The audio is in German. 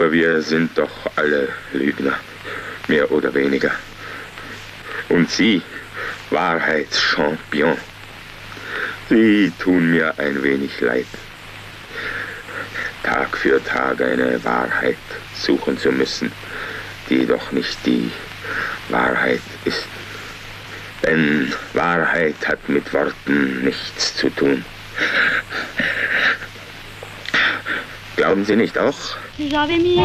Aber wir sind doch alle Lügner, mehr oder weniger. Und Sie, Wahrheitschampion, Sie tun mir ein wenig leid. Tag für Tag eine Wahrheit suchen zu müssen, die doch nicht die Wahrheit ist. Denn Wahrheit hat mit Worten nichts zu tun. Glauben Sie nicht auch? J'avais mis